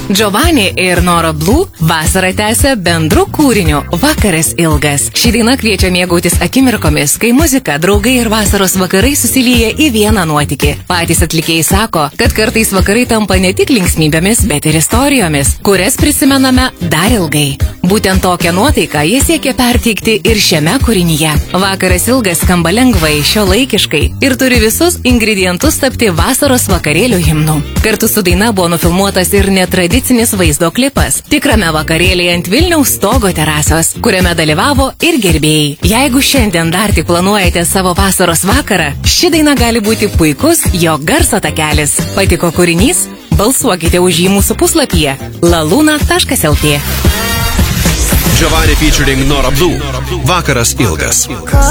Giovanni ir Nora Blue vasarą tęsia bendru kūriniu Vakaras ilgas. Ši daina kviečia mėgautis akimirkomis, kai muzika, draugai ir vasaros vakarai susilieja į vieną nuotykį. Patys atlikėjai sako, kad kartais vakarai tampa ne tik linksmybėmis, bet ir istorijomis, kurias prisimename dar ilgai. Būtent tokią nuotaiką jie siekia perteikti ir šiame kūrinyje. Vakaras ilgas skamba lengvai, šiuolaikiškai ir turi visus ingredientus tapti vasaros vakarėlių himnu. Kartu su daina buvo nufilmuotas ir netradicinis vaizdo klipas tikrame vakarėlyje ant Vilniaus stogo terasos, kuriame dalyvavo ir gerbėjai. Jeigu šiandien dar tik planuojate savo vasaros vakarą, ši daina gali būti puikus jo garso takelis. Patiko kūrinys? Balsuokite už jį mūsų puslapyje laluna.lt. Giovanni featuring Nora Blue. Vakaras ilgas.